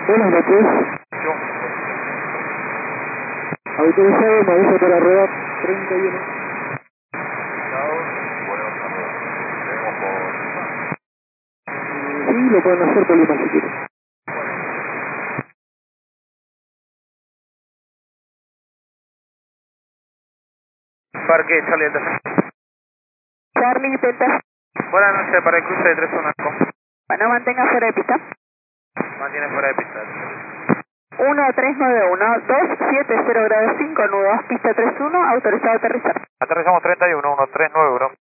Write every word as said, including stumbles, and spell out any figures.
Buenas noches. Yo. Autorizado, me avisa para rueda treinta y uno. Chao. Buenas tardes. Tenemos por... Sí, lo pueden hacer por Lima si quieren. Parque saliendo. Charlie, Delta. Buenas noches para el cruce de tres uno. Bueno, mantenga fuera de pista. Mantiene fuera de pista. uno tres nueve uno, dos siete cero grado cinco, nudos, pista tres uno, autorizado a aterrizar. Aterrizamos treinta y uno, uno tres nueve uno.